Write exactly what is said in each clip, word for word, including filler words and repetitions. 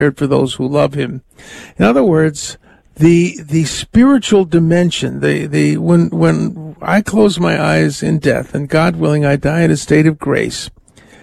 for those who love him. In other words, the the spiritual dimension, the the when when I close my eyes in death, and God willing I die in a state of grace,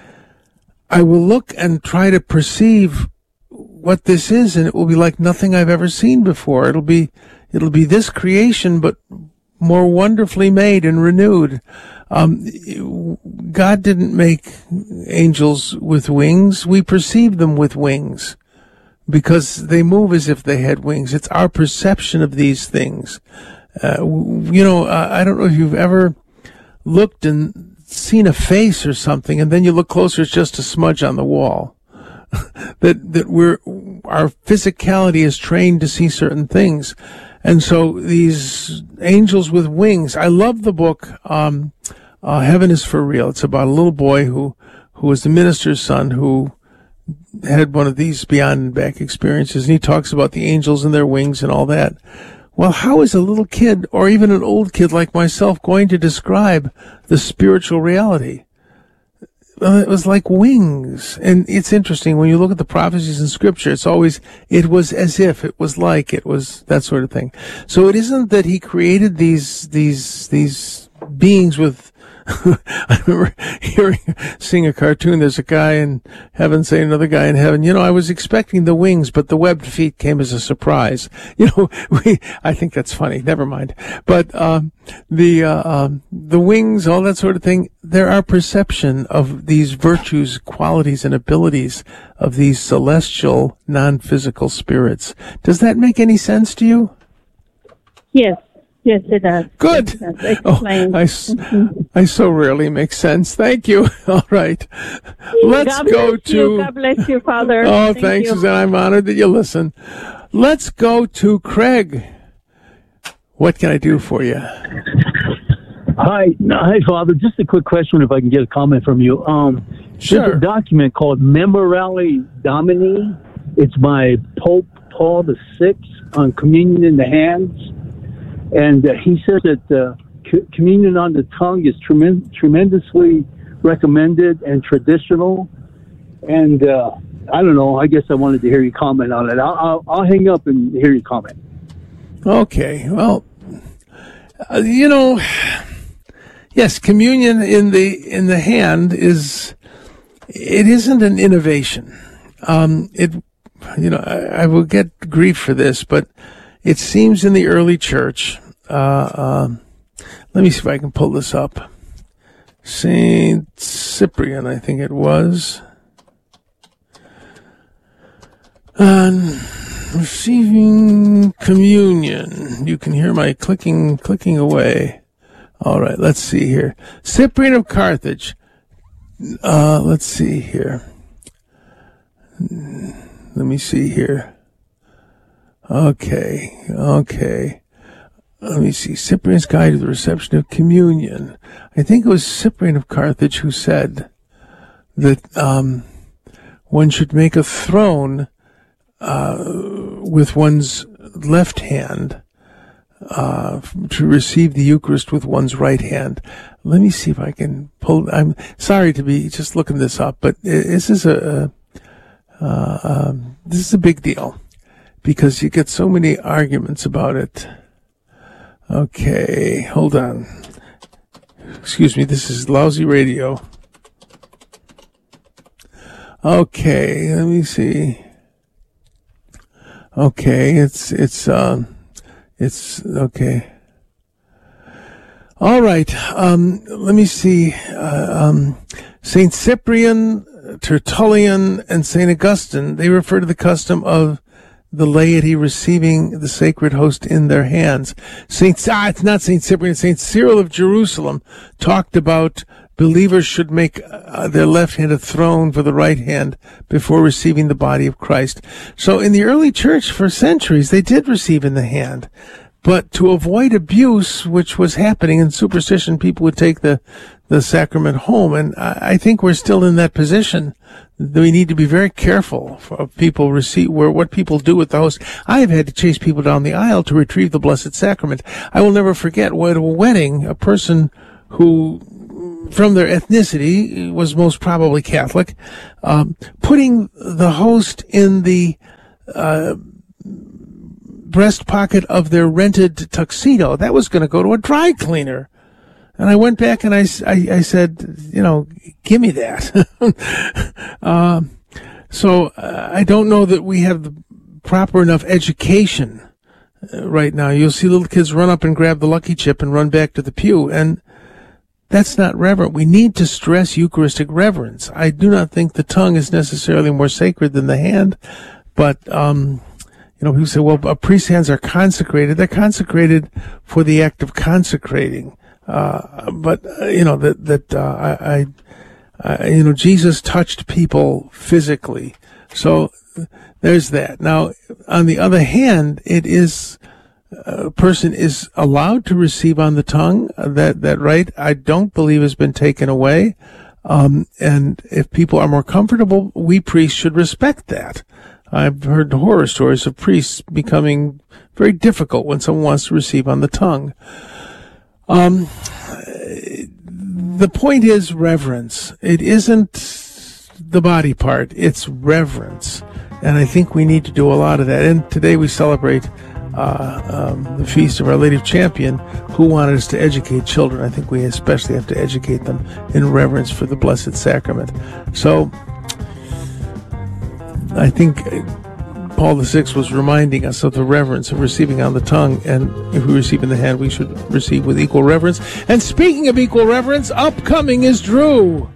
I will look and try to perceive what this is, and it will be like nothing I've ever seen before. It'll be it'll be this creation, but more wonderfully made and renewed. Um, God didn't make angels with wings. We perceive them with wings, because they move as if they had wings. It's our perception of these things. Uh, you know, uh, I don't know if you've ever looked and seen a face or something, and then you look closer, it's just a smudge on the wall. that that we're our physicality is trained to see certain things, and so these angels with wings. I love the book um, uh, Heaven is for Real. It's about a little boy who who was the minister's son who had one of these beyond and back experiences, and he talks about the angels and their wings and all that. Well, how is a little kid, or even an old kid like myself, going to describe the spiritual reality? Well, it was like wings. And it's interesting, when you look at the prophecies in Scripture, it's always, it was as if, it was like, it was that sort of thing. So it isn't that he created these, these, these beings with, I remember hearing, seeing a cartoon. There's a guy in heaven saying another guy in heaven, you know, I was expecting the wings, but the webbed feet came as a surprise. You know, we, I think that's funny. Never mind. But, um, the, uh, um, the wings, all that sort of thing, they're our perception of these virtues, qualities, and abilities of these celestial, non-physical spirits. Does that make any sense to you? Yes. Yes, it does. Good. It does. Oh, I, mm-hmm. I so rarely make sense. Thank you. All right. Let's God go bless to... You. God bless you, Father. Oh, Thank thanks, you. Suzanne. I'm honored that you listen. Let's go to Craig. What can I do for you? Hi. Hi, Father. Just a quick question, if I can get a comment from you. Um, sure. There's a document called Memorare Domini. It's by Pope Paul the Sixth on communion in the hands. And uh, he says that uh, c- communion on the tongue is trem- tremendously recommended and traditional. And uh, I don't know. I guess I wanted to hear you comment on it. I'll, I'll, I'll hang up and hear you comment. Okay. Well, uh, you know, yes, communion in the in the hand is it isn't an innovation. Um, it, you know, I, I will get grief for this, but. It seems in the early church, uh, uh, let me see if I can pull this up. Saint Cyprian, I think it was. On receiving communion. You can hear my clicking, clicking away. All right, let's see here. Cyprian of Carthage. Uh, let's see here. Let me see here. Okay, okay. Let me see. Cyprian's Guide to the Reception of Communion. I think it was Cyprian of Carthage who said that um, one should make a throne uh, with one's left hand uh, to receive the Eucharist with one's right hand. Let me see if I can pull. I'm sorry to be just looking this up, but this is a, a uh, um, this is a big deal. Because you get so many arguments about it. Okay, hold on. Excuse me, this is lousy radio. Okay, let me see. Okay, it's, it's, um, it's, okay. All right, um, let me see. Uh, um, Saint Cyprian, Tertullian, and Saint Augustine, they refer to the custom of the laity receiving the sacred host in their hands. Saint, ah, it's not Saint Cyprian, Saint Cyril of Jerusalem talked about believers should make uh, their left hand a throne for the right hand before receiving the body of Christ. So in the early church for centuries, they did receive in the hand. But to avoid abuse, which was happening in superstition, people would take the, the sacrament home. And I, I think we're still in that position. We need to be very careful of people receive where what people do with the host. I have had to chase people down the aisle to retrieve the Blessed Sacrament. I will never forget at a wedding, a person who from their ethnicity, was most probably Catholic, um, putting the host in the uh, breast pocket of their rented tuxedo. That was going to go to a dry cleaner. And I went back and I, I, I said, you know, give me that. uh, so uh, I don't know that we have the proper enough education uh, right now. You'll see little kids run up and grab the Lucky Chip and run back to the pew. And that's not reverent. We need to stress Eucharistic reverence. I do not think the tongue is necessarily more sacred than the hand, but, um, you know, people say, well, a priest's hands are consecrated. They're consecrated for the act of consecrating. Uh, but, uh, you know, that, that, uh, I, I, you know, Jesus touched people physically. So there's that. Now, on the other hand, it is, a person is allowed to receive on the tongue. That, that right, I don't believe has been taken away. Um, and if people are more comfortable, we priests should respect that. I've heard horror stories of priests becoming very difficult when someone wants to receive on the tongue. Um, the point is reverence. It isn't the body part, it's reverence. And I think we need to do a lot of that. And today we celebrate uh, um, the Feast of Our Lady of Champion, who wanted us to educate children. I think we especially have to educate them in reverence for the Blessed Sacrament. So I think Paul the Sixth was reminding us of the reverence of receiving on the tongue, and if we receive in the hand, we should receive with equal reverence. And speaking of equal reverence, upcoming is Drew.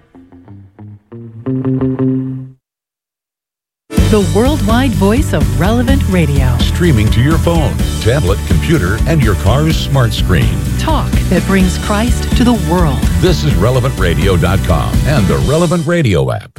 The worldwide voice of Relevant Radio. Streaming to your phone, tablet, computer, and your car's smart screen. Talk that brings Christ to the world. This is relevant radio dot com and the Relevant Radio app.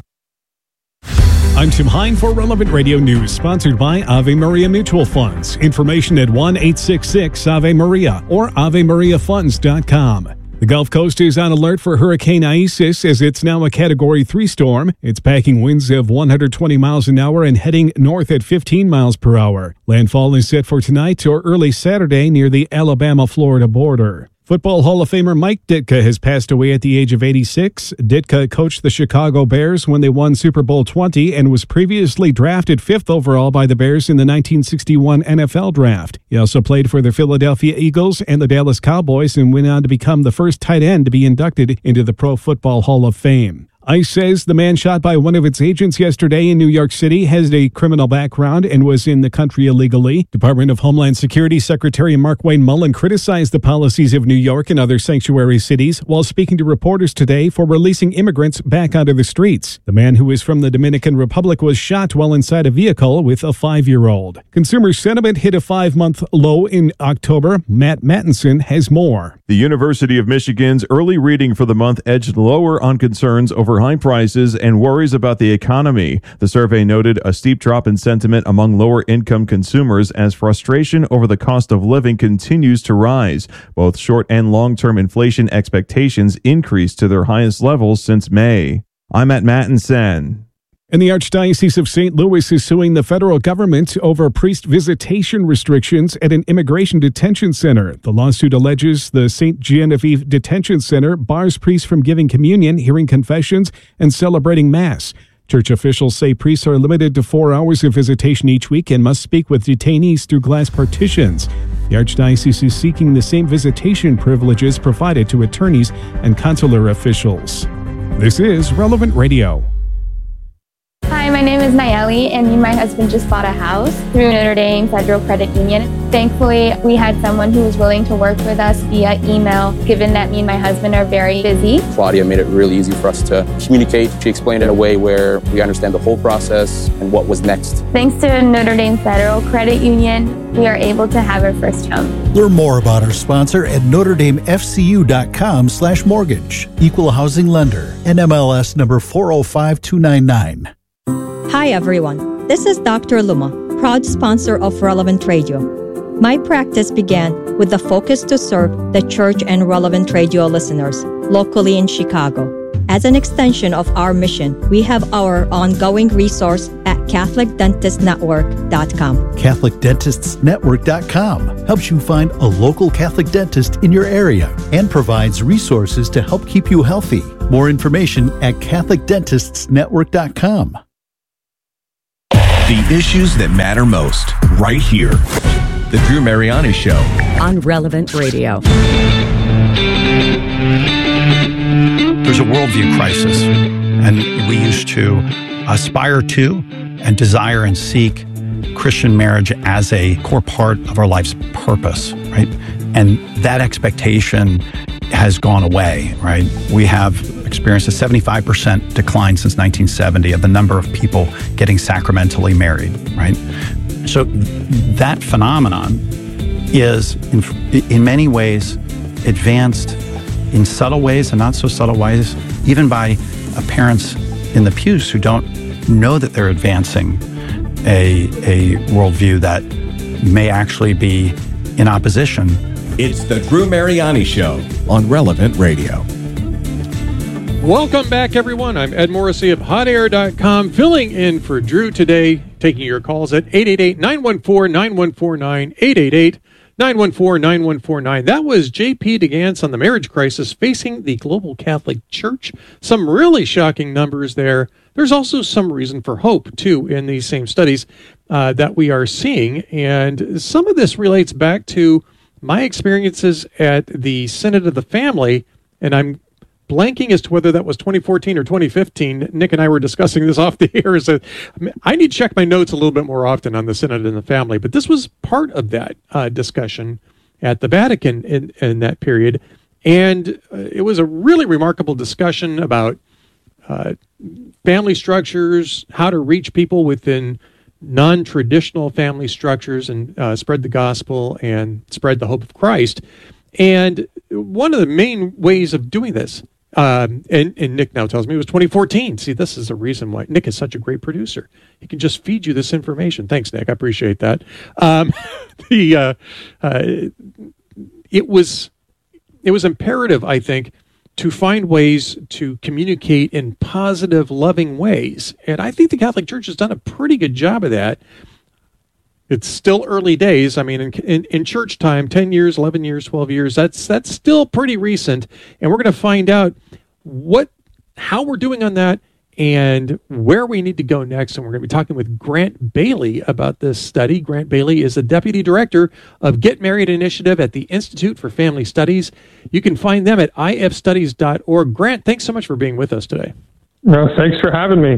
I'm Tim Hine for Relevant Radio News, sponsored by Ave Maria Mutual Funds. Information at one eight six six Ave Maria or ave maria funds dot com. The Gulf Coast is on alert for Hurricane Isis as it's now a Category three storm. It's packing winds of one hundred twenty miles an hour and heading north at fifteen miles per hour. Landfall is set for tonight or early Saturday near the Alabama-Florida border. Football Hall of Famer Mike Ditka has passed away at the age of eighty-six. Ditka coached the Chicago Bears when they won Super Bowl twenty and was previously drafted fifth overall by the Bears in the nineteen sixty-one N F L Draft. He also played for the Philadelphia Eagles and the Dallas Cowboys and went on to become the first tight end to be inducted into the Pro Football Hall of Fame. ICE says the man shot by one of its agents yesterday in New York City has a criminal background and was in the country illegally. Department of Homeland Security Secretary Markwayne Mullin criticized the policies of New York and other sanctuary cities while speaking to reporters today for releasing immigrants back onto the streets. The man, who is from the Dominican Republic, was shot while inside a vehicle with a five-year-old. Consumer sentiment hit a five-month low in October. Matt Mattinson has more. The University of Michigan's early reading for the month edged lower on concerns over high prices and worries about the economy. The survey noted a steep drop in sentiment among lower-income consumers as frustration over the cost of living continues to rise. Both short and long-term inflation expectations increased to their highest levels since May. I'm at Mattinson. And the Archdiocese of Saint Louis is suing the federal government over priest visitation restrictions at an immigration detention center. The lawsuit alleges the Saint Genevieve Detention Center bars priests from giving communion, hearing confessions, and celebrating Mass. Church officials say priests are limited to four hours of visitation each week and must speak with detainees through glass partitions. The Archdiocese is seeking the same visitation privileges provided to attorneys and consular officials. This is Relevant Radio. Hi, my name is Nayeli, and me and my husband just bought a house through Notre Dame Federal Credit Union. Thankfully, we had someone who was willing to work with us via email, given that me and my husband are very busy. Claudia made it really easy for us to communicate. She explained it in a way where we understand the whole process and what was next. Thanks to Notre Dame Federal Credit Union, we are able to have our first home. Learn more about our sponsor at notre dame f c u dot com slash mortgage. Equal housing lender. N M L S number four oh five two nine nine. Hi everyone, this is Doctor Luma, proud sponsor of Relevant Radio. My practice began with the focus to serve the church and Relevant Radio listeners locally in Chicago. As an extension of our mission, we have our ongoing resource at Catholic Dentist Network dot com. Catholic Dentists Network dot com helps you find a local Catholic dentist in your area and provides resources to help keep you healthy. More information at Catholic Dentists Network dot com. The issues that matter most, right here. The Drew Mariani Show on Relevant Radio. There's a worldview crisis, and we used to aspire to and desire and seek Christian marriage as a core part of our life's purpose, right? And that expectation has gone away, right? We have experienced a seventy-five percent decline since nineteen seventy of the number of people getting sacramentally married, right? So that phenomenon is, in, in many ways, advanced in subtle ways and not so subtle ways, even by uh, parents in the pews who don't know that they're advancing a, a worldview that may actually be in opposition. It's the Drew Mariani Show on Relevant Radio. Welcome back, everyone. I'm Ed Morrissey of hot air dot com, filling in for Drew today, taking your calls at eight eight eight, nine one four, nine one four nine, eight eight eight, nine one four, nine one four nine. That was J P DeGance on the marriage crisis facing the global Catholic Church. Some really shocking numbers there. There's also some reason for hope, too, in these same studies uh, that we are seeing. And some of this relates back to my experiences at the Synod of the Family, and I'm blanking as to whether that was twenty fourteen or twenty fifteen. Nick and I were discussing this off the air. So I need to check my notes a little bit more often on the Synod and the Family, but this was part of that uh, discussion at the Vatican in, in that period. And uh, it was a really remarkable discussion about uh, family structures, how to reach people within non-traditional family structures and uh, spread the gospel and spread the hope of Christ. And one of the main ways of doing this, um, and, and Nick now tells me it was twenty fourteen. See, this is the reason why Nick is such a great producer. He can just feed you this information. Thanks, Nick. I appreciate that. Um, the uh, uh, it was it was imperative, I think, to find ways to communicate in positive, loving ways. And I think the Catholic Church has done a pretty good job of that. It's still early days. I mean, in, in, in church time, ten years, eleven years, twelve years, that's that's still pretty recent. And we're going to find out what, how we're doing on that and where we need to go next. And we're going to be talking with Grant Bailey about this study. Grant Bailey is the Deputy Director of Get Married Initiative at the Institute for Family Studies. You can find them at I F studies dot org. Grant, thanks so much for being with us today. No, thanks for having me.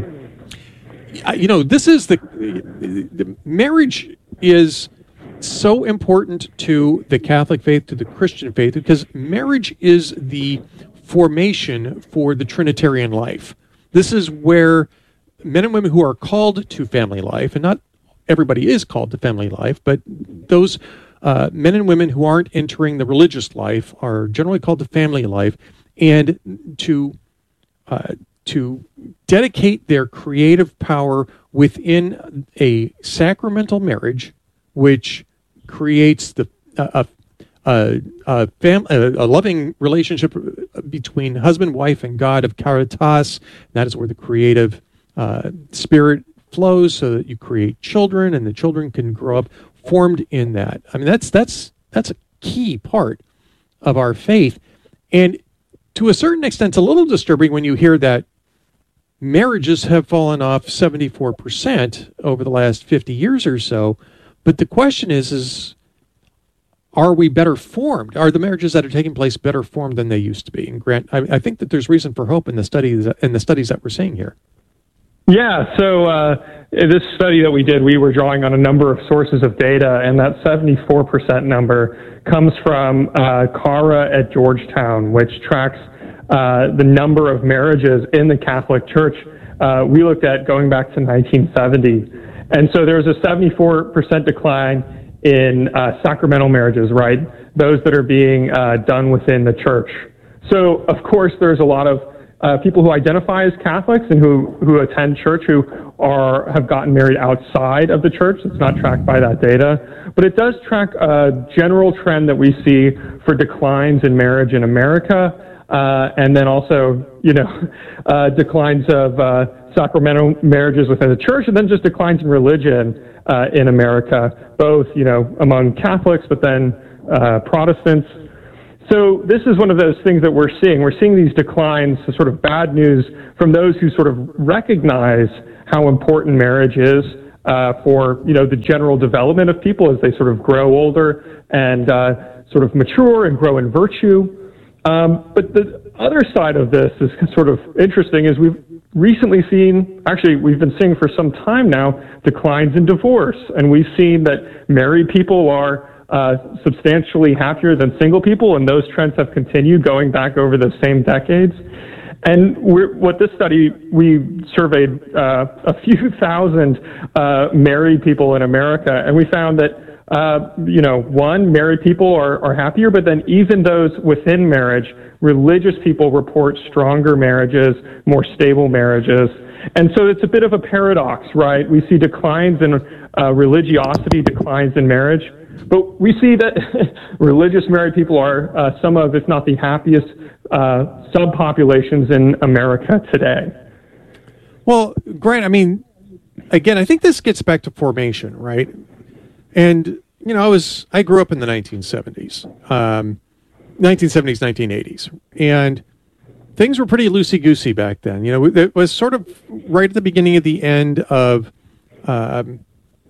You know, this is the, the marriage is so important to the Catholic faith, to the Christian faith, because marriage is the formation for the Trinitarian life. This is where men and women who are called to family life, and not everybody is called to family life, but those uh, men and women who aren't entering the religious life are generally called to family life, and to uh, to dedicate their creative power within a sacramental marriage, which creates the uh, a, a, fam- a, a loving relationship between husband, wife, and God of caritas. That is where the creative uh, spirit flows, so that you create children, and the children can grow up formed in that. I mean, that's that's that's a key part of our faith, and to a certain extent, it's a little disturbing when you hear that marriages have fallen off seventy-four percent over the last fifty years or so. But the question is, is are we better formed? Are the marriages that are taking place better formed than they used to be? And Grant, I, I think that there's reason for hope in the studies in the studies that we're seeing here. Yeah, so uh, in this study that we did, we were drawing on a number of sources of data, and that seventy-four percent number comes from uh, Cara at Georgetown, which tracks uh, the number of marriages in the Catholic Church. Uh, we looked at going back to nineteen seventy. And so there was a seventy-four percent decline in uh, sacramental marriages, right? Those that are being uh, done within the church. So, of course, there's a lot of uh, people who identify as Catholics and who, who attend church who are have gotten married outside of the church. It's not tracked by that data. But it does track a general trend that we see for declines in marriage in America. uh, and then also, you know, uh, declines of uh, sacramental marriages within the church, and then just declines in religion uh, in America, both, you know, among Catholics, but then uh, Protestants. So this is one of those things that we're seeing. We're seeing these declines, the sort of bad news from those who sort of recognize how important marriage is uh, for, you know, the general development of people as they sort of grow older and uh, sort of mature and grow in virtue. Um, but the other side of this is sort of interesting is we've recently seen, actually we've been seeing for some time now, declines in divorce. And we've seen that married people are uh, substantially happier than single people, and those trends have continued going back over the same decades. And we're, what this study, we surveyed uh, a few thousand uh, married people in America, and we found that Uh, you know, one, married people are, are happier, but then even those within marriage, religious people report stronger marriages, more stable marriages. And so it's a bit of a paradox, right? We see declines in uh, religiosity, declines in marriage, but we see that religious married people are uh, some of, if not the happiest uh, subpopulations in America today. Well, Grant, I mean, again, I think this gets back to formation, right? And, you know, I was, I grew up in the nineteen seventies, um, nineteen seventies, nineteen eighties, and things were pretty loosey-goosey back then. You know, it was sort of right at the beginning of the end of um,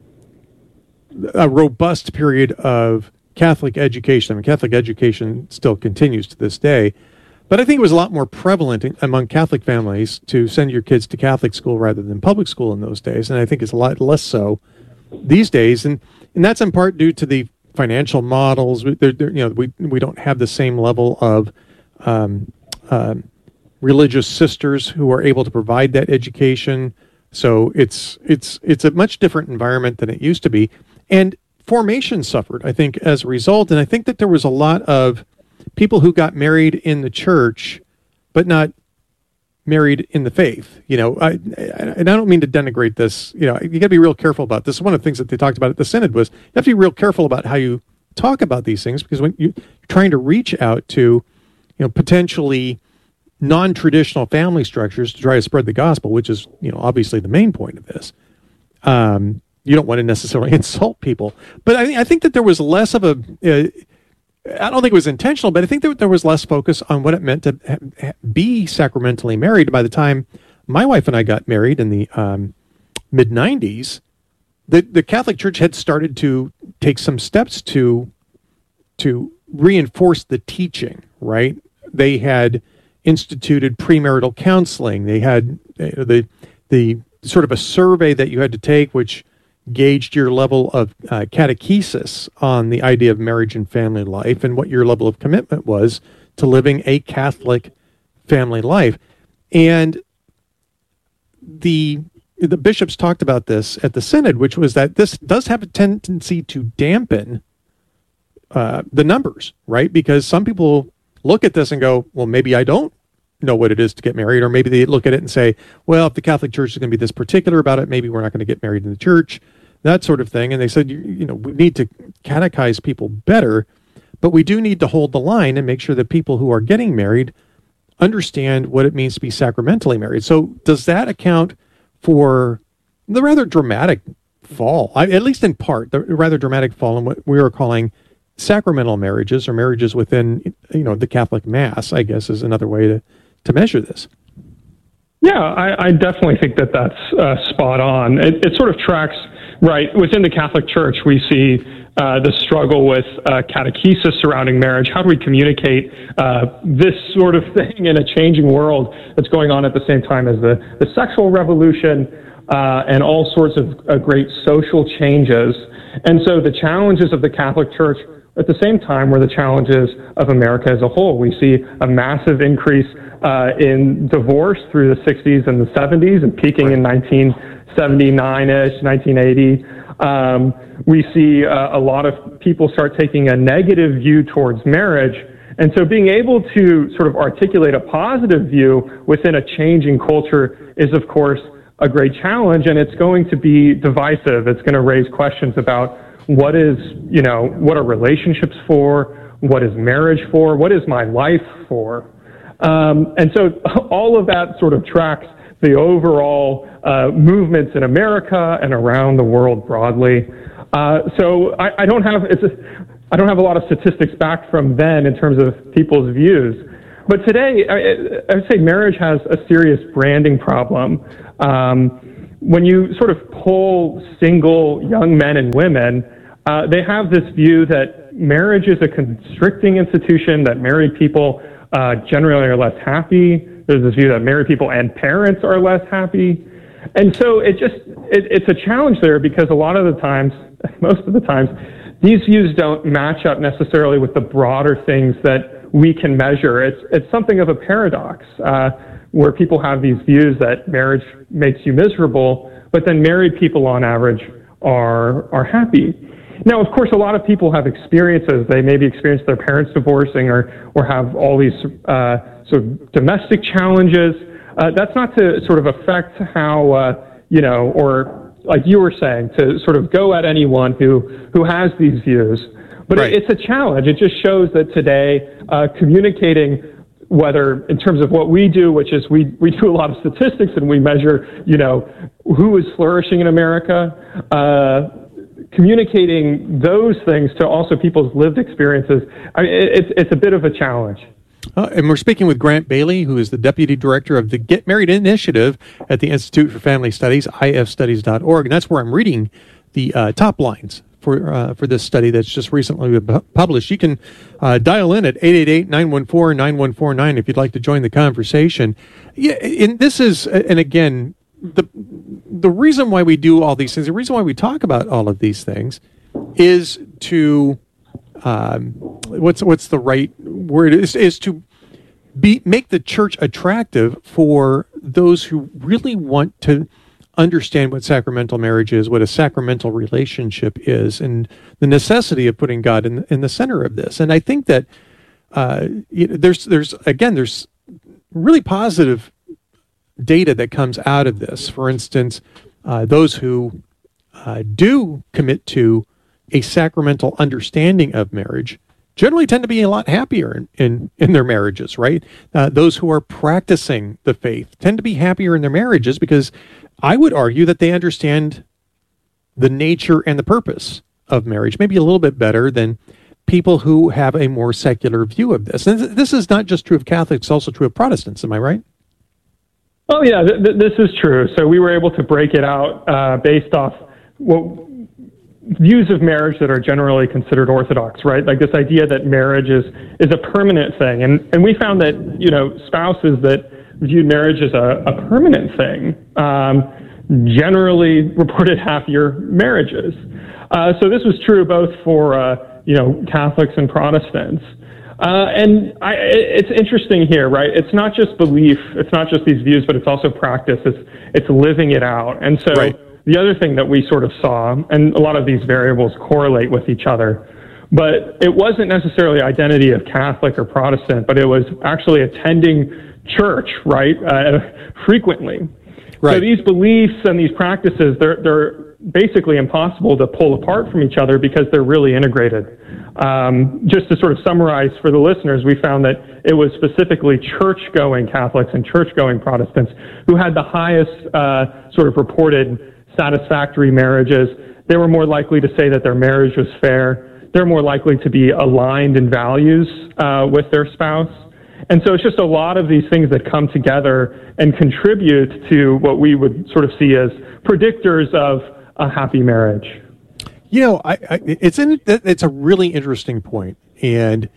a robust period of Catholic education. I mean, Catholic education still continues to this day, but I think it was a lot more prevalent among Catholic families to send your kids to Catholic school rather than public school in those days, and I think it's a lot less so these days, and and that's in part due to the financial models. They're, they're, you know, we we don't have the same level of um, uh, religious sisters who are able to provide that education. So it's it's it's a much different environment than it used to be, and formation suffered, I think, as a result. And I think that there was a lot of people who got married in the church, but not married in the faith. You know, I, and I don't mean to denigrate this. You know, you got to be real careful about this. One of the things that they talked about at the synod was you have to be real careful about how you talk about these things, because when you're trying to reach out to, you know, potentially non-traditional family structures to try to spread the gospel, which is, you know, obviously the main point of this, um, you don't want to necessarily insult people. But I, I think that there was less of a, uh, I don't think it was intentional, but I think that there was less focus on what it meant to ha- be sacramentally married. By the time my wife and I got married in the um, mid nineties, the, the Catholic Church had started to take some steps to to reinforce the teaching, right? They had instituted premarital counseling. They had uh, the the sort of a survey that you had to take, which gauged your level of uh, catechesis on the idea of marriage and family life and what your level of commitment was to living a Catholic family life. And the the bishops talked about this at the synod, which was that this does have a tendency to dampen uh, the numbers, right? Because some people look at this and go, well, maybe I don't know what it is to get married, or maybe they look at it and say, well, if the Catholic Church is going to be this particular about it, maybe we're not going to get married in the church, that sort of thing. And they said, you, you know, we need to catechize people better, but we do need to hold the line and make sure that people who are getting married understand what it means to be sacramentally married. So does that account for the rather dramatic fall, I, at least in part, the rather dramatic fall in what we are calling sacramental marriages, or marriages within, you know, the Catholic Mass, I guess, is another way to, to measure this? Yeah, I, I definitely think that that's uh, spot on. It, it sort of tracks, right, within the Catholic Church, we see uh, the struggle with uh, catechesis surrounding marriage. How do we communicate uh, this sort of thing in a changing world that's going on at the same time as the, the sexual revolution uh, and all sorts of uh, great social changes? And so the challenges of the Catholic Church at the same time were the challenges of America as a whole. We see a massive increase uh, in divorce through the sixties and the seventies, and peaking in nineteen seventy-nine-ish, nineteen eighty. Um, we see uh, a lot of people start taking a negative view towards marriage. And so being able to sort of articulate a positive view within a changing culture is, of course, a great challenge, and it's going to be divisive. It's going to raise questions about what is, you know, what are relationships for? What is marriage for? What is my life for? Um, and so all of that sort of tracks the overall uh, movements in America and around the world broadly. Uh, so I, I don't have it's a, I don't have a lot of statistics back from then in terms of people's views. But today, I, I would say marriage has a serious branding problem. Um, when you sort of poll single young men and women, uh, they have this view that marriage is a constricting institution, that married people uh, generally are less happy. There's this view that married people and parents are less happy. And so it just, it, it's a challenge there because a lot of the times, most of the times, these views don't match up necessarily with the broader things that we can measure. It's, it's something of a paradox uh, where people have these views that marriage makes you miserable, but then married people on average are, are happy. Now, of course, a lot of people have experiences. They maybe experienced their parents divorcing or, or have all these uh, sort of domestic challenges. Uh, that's not to sort of affect how, uh, you know, or like you were saying, to sort of go at anyone who, who has these views. But right. it, it's a challenge. It just shows that today uh, communicating, whether in terms of what we do, which is we, we do a lot of statistics and we measure, you know, who is flourishing in America, uh, communicating those things to also people's lived experiences, I mean, it, it's, it's a bit of a challenge. Uh, and we're speaking with Grant Bailey, who is the Deputy Director of the Get Married Initiative at the Institute for Family Studies, I F studies dot org. And that's where I'm reading the uh, top lines for uh, for this study that's just recently been published. You can uh, dial in at eight eight eight, nine one four, nine one four nine if you'd like to join the conversation. Yeah, and this is, and again, the the reason why we do all these things, the reason why we talk about all of these things is to... Um, what's what's the right word is is to be make the church attractive for those who really want to understand what sacramental marriage is, what a sacramental relationship is, and the necessity of putting God in in the center of this. And I think that uh, you know, there's there's again there's really positive data that comes out of this. For instance, uh, those who uh, do commit to a sacramental understanding of marriage generally tend to be a lot happier in, in, in their marriages, right? Uh, those who are practicing the faith tend to be happier in their marriages because I would argue that they understand the nature and the purpose of marriage, maybe a little bit better than people who have a more secular view of this. And this is not just true of Catholics, it's also true of Protestants, am I right? Oh, yeah, th- th- this is true. So we were able to break it out uh, based off what views of marriage that are generally considered orthodox, right? Like this idea that marriage is, is a permanent thing. And, and we found that, you know, spouses that viewed marriage as a, a permanent thing um, generally reported happier marriages. Uh, so this was true both for, uh, you know, Catholics and Protestants. Uh, and I, it's interesting here, right? It's not just belief, it's not just these views, but it's also practice. It's, it's living it out. And so right. The other thing that we sort of saw, and a lot of these variables correlate with each other, but it wasn't necessarily identity of Catholic or Protestant, but it was actually attending church, right, uh, frequently. Right. So these beliefs and these practices, they're, they're basically impossible to pull apart from each other because they're really integrated. Um, just to sort of summarize for the listeners, we found that it was specifically church-going Catholics and church-going Protestants who had the highest uh, sort of reported satisfactory marriages. They were more likely to say that their marriage was fair. They're more likely to be aligned in values uh, with their spouse. And so it's just a lot of these things that come together and contribute to what we would sort of see as predictors of a happy marriage. You know, I, I, it's in, it's a really interesting point, and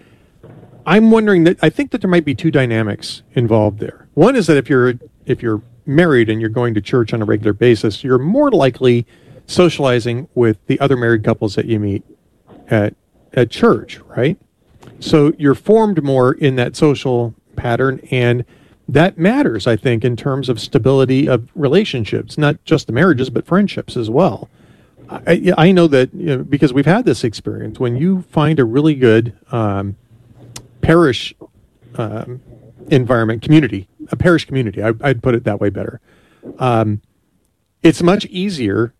I'm wondering that I think that there might be two dynamics involved there. One is that if you're if you're married and you're going to church on a regular basis, you're more likely socializing with the other married couples that you meet at at church, right? So you're formed more in that social pattern, and that matters, I think, in terms of stability of relationships, not just the marriages, but friendships as well. I, I know that, you know, because we've had this experience, when you find a really good um, parish um, environment, community, a parish community, I, I'd put it that way better. Um, it's much easier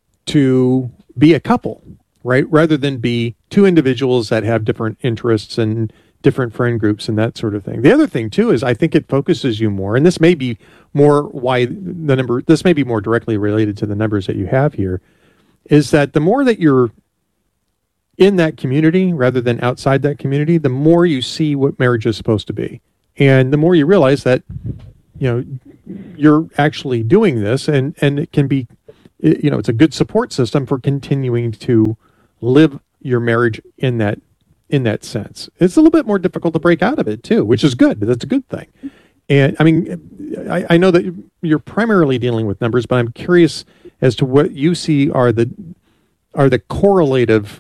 to be a couple, right? Rather than be two individuals that have different interests and different friend groups and that sort of thing. The other thing too is I think it focuses you more, and this may be more why the number, this may be more directly related to the numbers that you have here, is that the more that you're in that community rather than outside that community, the more you see what marriage is supposed to be. And the more you realize that, you know, you're actually doing this, and, and it can be, you know, it's a good support system for continuing to live your marriage in that in that sense. It's a little bit more difficult to break out of it too, which is good. That's a good thing. And I mean, I, I know that you're primarily dealing with numbers, but I'm curious as to what you see are the are the correlative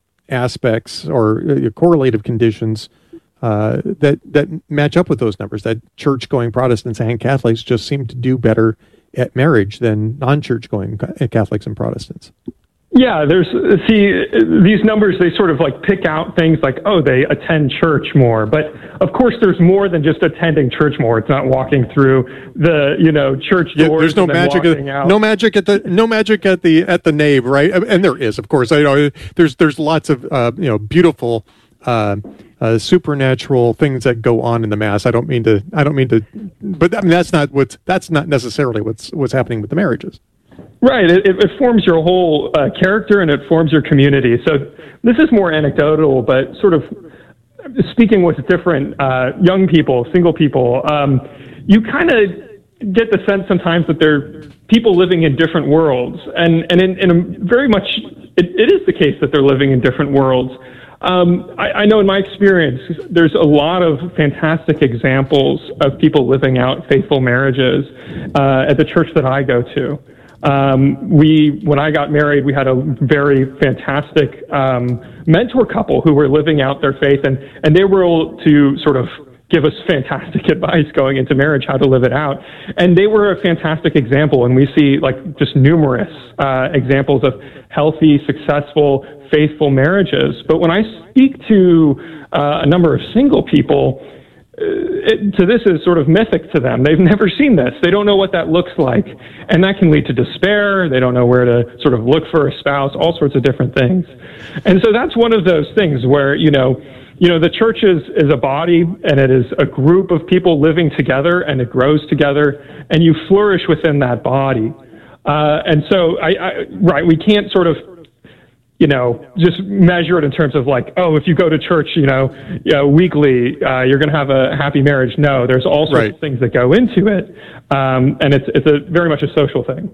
aspects or uh, correlative conditions uh, that that match up with those numbers. That church-going Protestants and Catholics just seem to do better at marriage than non-church-going Catholics and Protestants. Yeah, there's, see, these numbers, they sort of like pick out things like, oh, they attend church more. But of course, there's more than just attending church more. It's not walking through the, you know, church doors. Yeah, there's no magic, at, no magic at the, no magic at the, at the nave, right? And there is, of course. I know there's, there's lots of, uh, you know, beautiful, uh, uh, supernatural things that go on in the Mass. I don't mean to, I don't mean to, but I mean, that's not what's, that's not necessarily what's, what's happening with the marriages. Right. It, it forms your whole uh, character, and it forms your community. So this is more anecdotal, but sort of speaking with different uh, young people, single people, um, you kind of get the sense sometimes that they're people living in different worlds. And, and in, in a very much, it, it is the case that they're living in different worlds. Um, I, I know in my experience, there's a lot of fantastic examples of people living out faithful marriages uh, at the church that I go to. Um, we, when I got married, we had a very fantastic um, mentor couple who were living out their faith, and, and they were able to sort of give us fantastic advice going into marriage, how to live it out. And they were a fantastic example, and we see like just numerous uh, examples of healthy, successful, faithful marriages. But when I speak to uh, a number of single people, It, to this is sort of mythic to them. They've never seen this. They don't know what that looks like. And that can lead to despair. They don't know where to sort of look for a spouse, all sorts of different things. And so that's one of those things where, you know, you know, the church is, is a body, and it is a group of people living together, and it grows together, and you flourish within that body. Uh, and so, I, I, right, we can't sort of, you know, just measure it in terms of like, oh, if you go to church, you know, you know weekly, uh, you're going to have a happy marriage. No, there's all sorts right. of things that go into it. Um, and it's, it's a very much a social thing.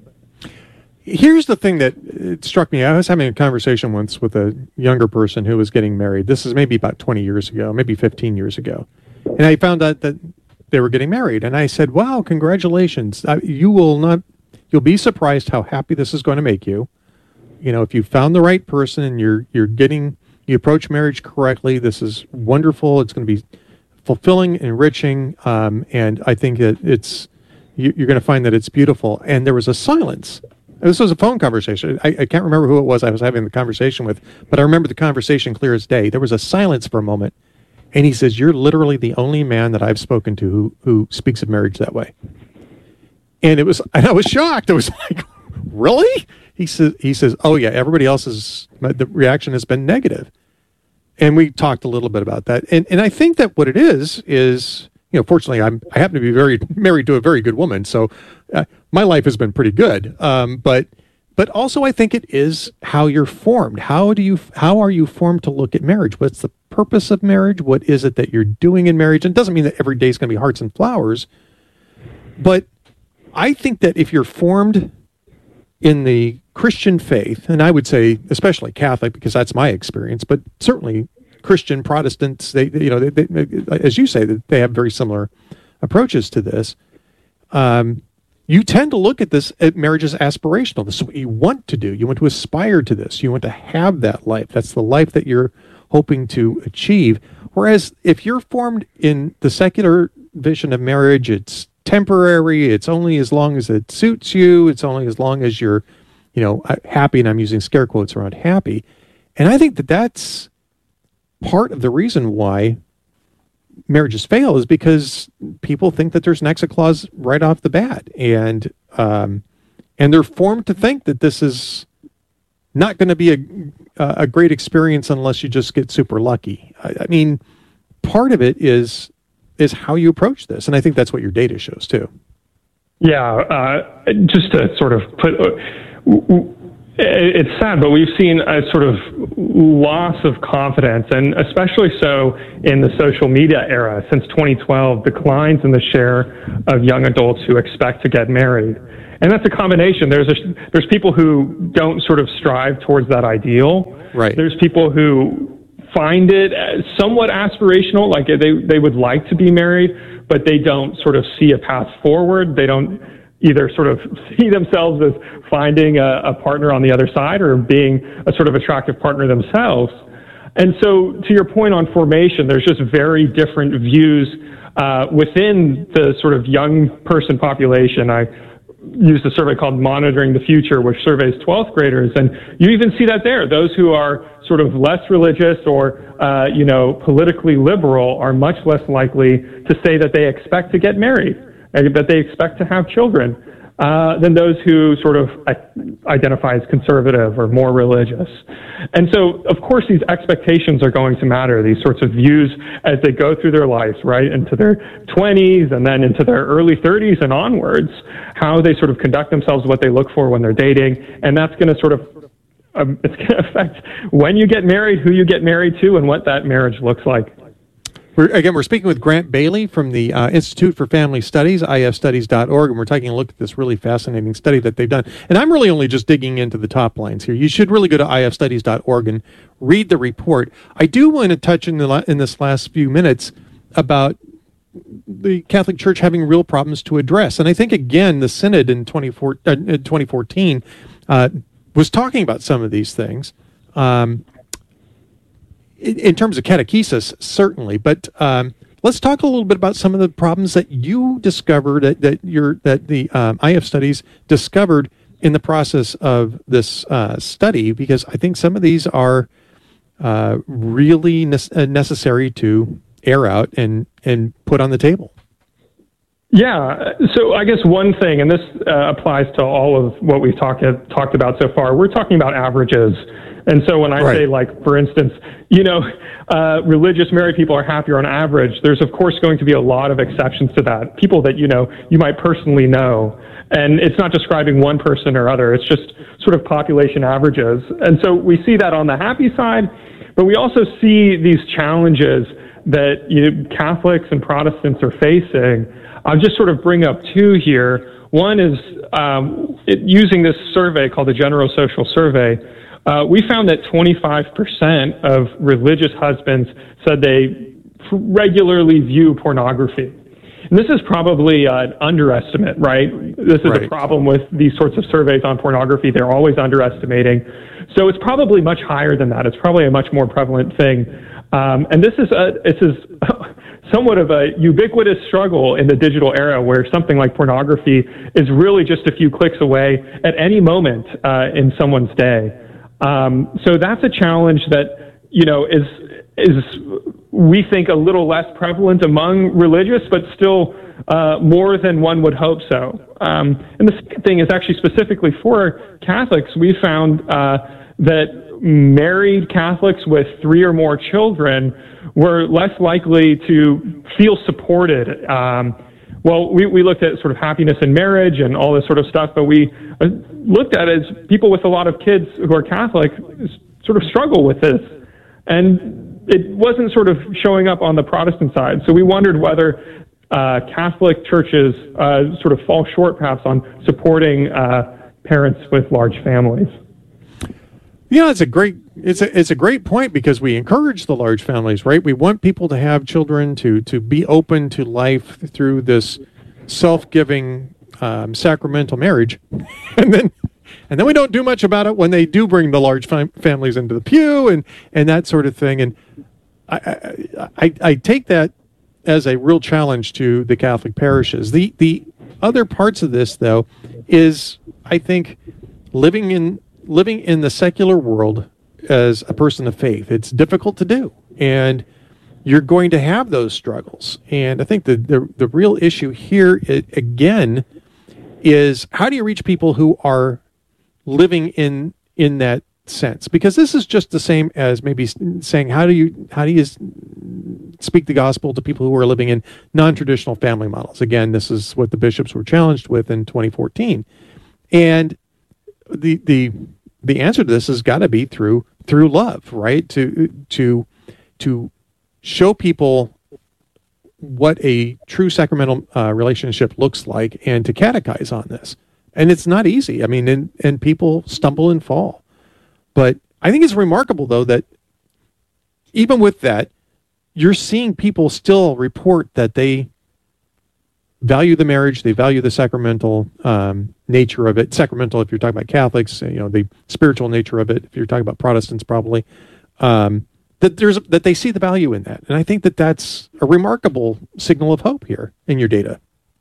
Here's the thing that it struck me. I was having a conversation once with a younger person who was getting married. This is maybe about twenty years ago, maybe fifteen years ago. And I found out that they were getting married. And I said, wow, congratulations. I, you will not, you'll be surprised how happy this is going to make you. You know, if you found the right person and you're you're getting, you approach marriage correctly, this is wonderful. It's going to be fulfilling, enriching, um, and I think that it's, you, you're going to find that it's beautiful. And there was a silence. This was a phone conversation. I, I can't remember who it was I was having the conversation with, but I remember the conversation clear as day. There was a silence for a moment, and he says, "You're literally the only man that I've spoken to who who speaks of marriage that way." And it was, and I was shocked. I was like, "Really?" He says, he says, oh yeah, everybody else's, the reaction has been negative. And we talked a little bit about that. And and I think that what it is, is, you know, fortunately I'm, I happen to be very married to a very good woman. So uh, my life has been pretty good. Um, but, but also I think it is how you're formed. How do you, how are you formed to look at marriage? What's the purpose of marriage? What is it that you're doing in marriage? And it doesn't mean that every day is going to be hearts and flowers. But I think that if you're formed in the Christian faith, and I would say especially Catholic, because that's my experience, but certainly Christian Protestants, they, you know, they, they, as you say, they have very similar approaches to this. Um, you tend to look at this at marriage as aspirational. This is what you want to do. You want to aspire to this. You want to have that life. That's the life that you're hoping to achieve. Whereas if you're formed in the secular vision of marriage, it's temporary. It's only as long as it suits you. It's only as long as you're, you know, happy. And I'm using scare quotes around happy. And I think that that's part of the reason why marriages fail, is because people think that there's an exit clause right off the bat. And, um, and they're formed to think that this is not going to be a, a great experience unless you just get super lucky. I, I mean, part of it is is how you approach this, and I think that's what your data shows too. Yeah, uh, just to sort of put, uh, it's sad, but we've seen a sort of loss of confidence, and especially so in the social media era. Since twenty twelve, declines in the share of young adults who expect to get married. And that's a combination. There's a, there's people who don't sort of strive towards that ideal. Right. There's people who find it somewhat aspirational, like they, they would like to be married, but they don't sort of see a path forward. They don't either sort of see themselves as finding a, a partner on the other side or being a sort of attractive partner themselves. And so to your point on formation, there's just very different views uh, within the sort of young person population. I used a survey called Monitoring the Future, which surveys twelfth graders, and you even see that there. Those who are sort of less religious or, uh, you know, politically liberal are much less likely to say that they expect to get married, that they expect to have children, uh, than those who sort of identify as conservative or more religious. And so, of course, these expectations are going to matter, these sorts of views as they go through their lives, right, into their twenties and then into their early thirties and onwards, how they sort of conduct themselves, what they look for when they're dating, and that's going to sort of um, it's going to affect when you get married, who you get married to, and what that marriage looks like. We're, again, we're speaking with Grant Bailey from the uh, Institute for Family Studies, I F studies dot org, and we're taking a look at this really fascinating study that they've done. And I'm really only just digging into the top lines here. You should really go to I F studies dot org and read the report. I do want to touch in, the, in this last few minutes about the Catholic Church having real problems to address. And I think, again, the Synod in twenty fourteen uh, was talking about some of these things. Um, in terms of catechesis, certainly, but um, let's talk a little bit about some of the problems that you discovered, that, that, your, that the um, I F studies discovered in the process of this uh, study, because I think some of these are uh, really ne- necessary to air out and, and put on the table. Yeah, so I guess one thing, and this uh, applies to all of what we've talked talked about so far, we're talking about averages. And so when I right. say, like, for instance, you know, uh, religious married people are happier on average, there's, of course, going to be a lot of exceptions to that. People that, you know, you might personally know. And it's not describing one person or other. It's just sort of population averages. And so we see that on the happy side, but we also see these challenges that you know, Catholics and Protestants are facing. I'll just sort of bring up two here. One is um, it, using this survey called the General Social Survey, Uh, we found that twenty-five percent of religious husbands said they regularly view pornography. And this is probably an underestimate, right? This is right. a problem with these sorts of surveys on pornography. They're always underestimating. So it's probably much higher than that. It's probably a much more prevalent thing. Um, and this is a, this is somewhat of a ubiquitous struggle in the digital era where something like pornography is really just a few clicks away at any moment uh, in someone's day. Um, so that's a challenge that, you know, is, is we think a little less prevalent among religious, but still uh, more than one would hope so. Um, and the second thing is actually specifically for Catholics, we found uh, that married Catholics with three or more children were less likely to feel supported. Um, Well, we, we looked at sort of happiness in marriage and all this sort of stuff, but we looked at it as people with a lot of kids who are Catholic sort of struggle with this. And it wasn't sort of showing up on the Protestant side. So we wondered whether uh, Catholic churches uh, sort of fall short perhaps on supporting uh, parents with large families. Yeah, it's a great it's a it's a great point because we encourage the large families, right? We want people to have children, to to be open to life through this self-giving um, sacramental marriage, and then and then we don't do much about it when they do bring the large fam- families into the pew and and that sort of thing. And I I, I I take that as a real challenge to the Catholic parishes. The the other parts of this, though, is I think living in living in the secular world as a person of faith. It's difficult to do, and you're going to have those struggles. And I think the the, the real issue here, it, again, is how do you reach people who are living in in that sense? Because this is just the same as maybe saying how do you how do you speak the gospel to people who are living in non-traditional family models. Again, this is what the bishops were challenged with in twenty fourteen. And the the the answer to this has got to be through through love, right? To to to show people what a true sacramental uh, relationship looks like, and to catechize on this. And it's not easy. I mean, and, and people stumble and fall. But I think it's remarkable, though, that even with that, you're seeing people still report that they value the marriage, they value the sacramental um, nature of it. Sacramental, if you're talking about Catholics, you know, the spiritual nature of it. If you're talking about Protestants, probably. Um, that there's that they see the value in that. And I think that that's a remarkable signal of hope here in your data.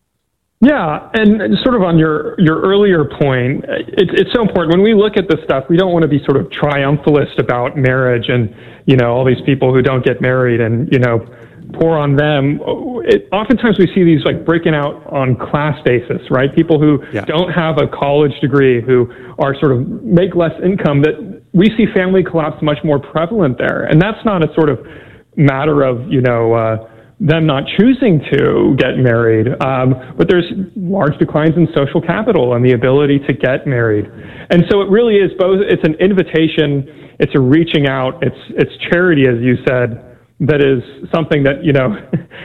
Yeah, and sort of on your, your earlier point, it's it's so important. When we look at this stuff, we don't want to be sort of triumphalist about marriage and, you know, all these people who don't get married and, you know, pour on them. It, oftentimes we see these like breaking out on class basis, right? People who yeah. don't have a college degree, who are sort of make less income, that we see family collapse much more prevalent there. And that's not a sort of matter of, you know, uh, them not choosing to get married, um, but there's large declines in social capital and the ability to get married. And so it really is both, it's an invitation, it's a reaching out, it's it's charity, as you said, that is something that, you know,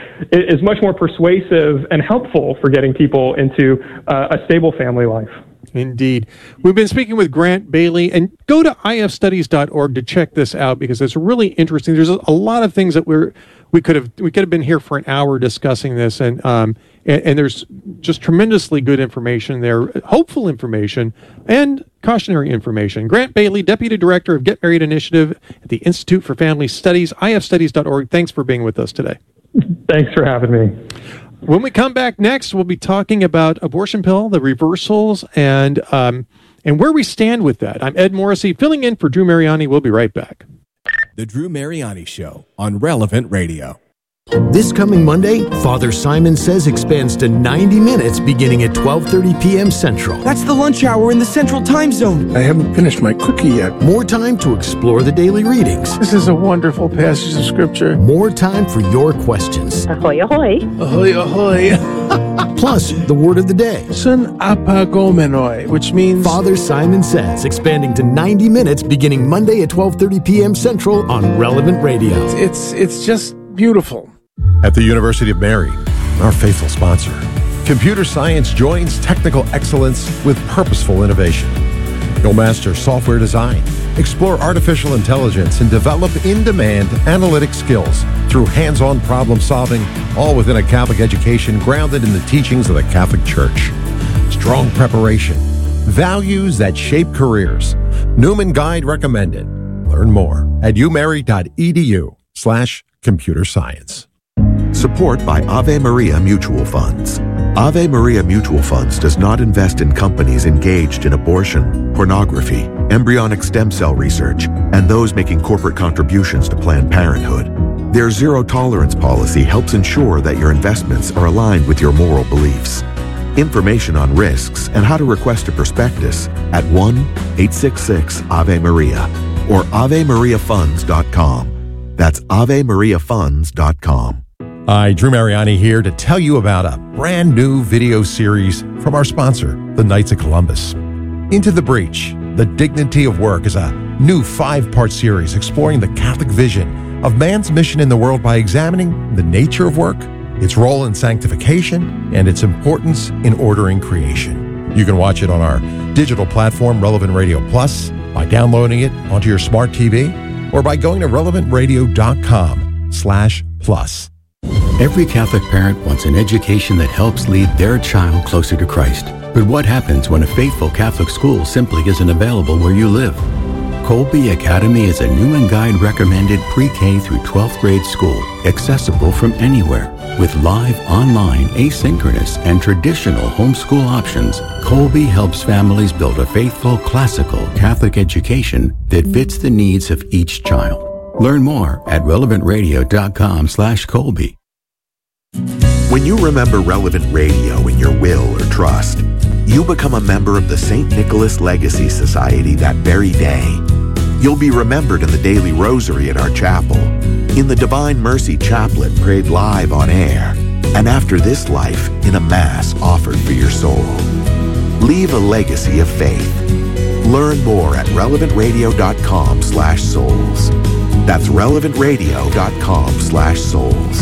is much more persuasive and helpful for getting people into uh, a stable family life. Indeed. We've been speaking with Grant Bailey, and go to I F studies dot org to check this out, because it's really interesting. There's a, a lot of things that we're we could have we could have been here for an hour discussing this, and um and, and there's just tremendously good information there, hopeful information and cautionary information. Grant Bailey, Deputy Director of Get Married Initiative at the Institute for Family Studies, I F studies dot org. Thanks for being with us today. Thanks for having me. When we come back next, we'll be talking about abortion pill, the reversals, and um, and where we stand with that. I'm Ed Morrissey, filling in for Drew Mariani. We'll be right back. The Drew Mariani Show on Relevant Radio. This coming Monday, Father Simon Says expands to ninety minutes beginning at twelve thirty p.m. Central. That's the lunch hour in the Central Time Zone. I haven't finished my cookie yet. More time to explore the daily readings. This is a wonderful passage of Scripture. More time for your questions. Ahoy, ahoy. Ahoy, ahoy. Plus, the word of the day. Sun apagomenoi, which means... Father Simon Says, expanding to ninety minutes beginning Monday at twelve thirty p.m. Central on Relevant Radio. It's, it's just beautiful. At the University of Mary, our faithful sponsor, computer science joins technical excellence with purposeful innovation. You'll master software design, explore artificial intelligence, and develop in-demand analytic skills through hands-on problem solving, all within a Catholic education grounded in the teachings of the Catholic Church. Strong preparation, values that shape careers. Newman Guide recommended. Learn more at umary.edu slash computer science. Support by Ave Maria Mutual Funds. Ave Maria Mutual Funds does not invest in companies engaged in abortion, pornography, embryonic stem cell research, and those making corporate contributions to Planned Parenthood. Their zero-tolerance policy helps ensure that your investments are aligned with your moral beliefs. Information on risks and how to request a prospectus at one eight six six Ave Maria or ave maria funds dot com. That's ave maria funds dot com. Hi, Drew Mariani here to tell you about a brand new video series from our sponsor, the Knights of Columbus. Into the Breach, The Dignity of Work is a new five-part series exploring the Catholic vision of man's mission in the world by examining the nature of work, its role in sanctification, and its importance in ordering creation. You can watch it on our digital platform, Relevant Radio Plus, by downloading it onto your smart T V, or by going to relevant radio dot com slash plus. Every Catholic parent wants an education that helps lead their child closer to Christ. But what happens when a faithful Catholic school simply isn't available where you live? Colby Academy is a Newman Guide recommended pre-K through twelfth grade school, accessible from anywhere. With live, online, asynchronous, and traditional homeschool options, Colby helps families build a faithful, classical Catholic education that fits the needs of each child. Learn more at relevant radio dot com slash Colby. When you remember Relevant Radio in your will or trust, you become a member of the Saint Nicholas Legacy Society that very day. You'll be remembered in the daily rosary at our chapel, in the Divine Mercy Chaplet prayed live on air, and after this life in a Mass offered for your soul. Leave a legacy of faith. Learn more at relevantradio.com slash souls. That's relevantradio.com slash souls.